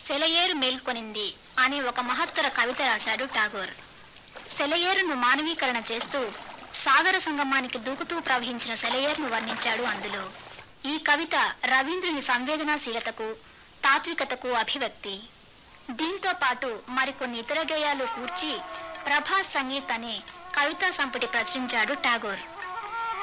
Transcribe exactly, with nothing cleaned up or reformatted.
సెలయేరు మేల్కొనింది అనే ఒక మహత్తర కవిత రాశాడు ఠాగూర్. సెలయేరును మానవీకరణ చేస్తూ సాగర సంగమానికి దూకుతూ ప్రవహించిన సెలయేరును వర్ణించాడు అందులో. ఈ కవిత రవీంద్రుని సంవేదనాశీలతకు తాత్వికతకు అభివ్యక్తి. దీంతో పాటు మరికొన్ని ఇతర గేయాలు కూర్చి ప్రభాస్ సంగీత్ అనే కవితా సంపుటి ప్రచురించాడు ఠాగూర్.